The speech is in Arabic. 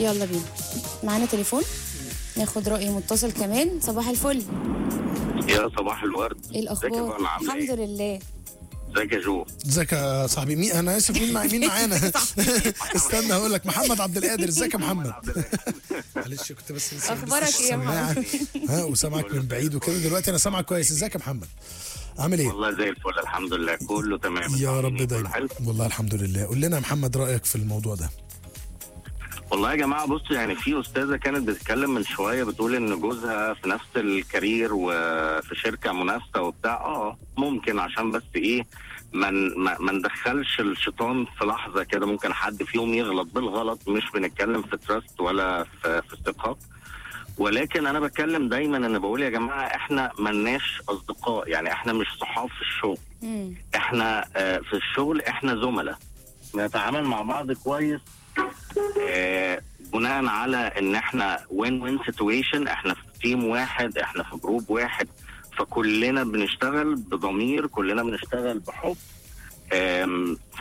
يلا بينا. معانا تليفون ناخد رأي متصل كمان. صباح الفل. يا صباح الورد. ايه الاخبار؟ الحمد لله. ازيك يا جو؟ ازيك يا صاحبي؟ مين؟ انا اسف، مين معانا؟ استنى هقول لك. محمد عبد القادر. ازيك يا محمد؟ معلش كنت بس اخبارك ايه يا محمد؟ ها، وسامعك من بعيد وكده. دلوقتي انا سامعك كويس. ازيك يا محمد؟ عامل ايه؟ والله زي الفل الحمد لله، كله تمام. يا رب دايما. والله الحمد لله. قول لنا يا محمد رايك في الموضوع ده. والله يا جماعه بصوا، يعني في استاذه كانت بتتكلم من شويه بتقول ان جوزها في نفس الكارير وفي شركه منافسه وبتاع. ممكن عشان بس ايه ما ندخلش الشيطان في لحظه كده، ممكن حد فيهم يغلط بالغلط. مش بنتكلم في تراست ولا في الثقه، ولكن انا بتكلم دايما ان بقول يا جماعه احنا ملناش اصدقاء، يعني احنا مش صحاب في الشغل. احنا في الشغل احنا زملاء نتعامل مع بعض كويس، بناء على ان احنا وين سيتويشن، احنا في تيم واحد، احنا في جروب واحد، فكلنا بنشتغل بضمير، كلنا بنشتغل بحب.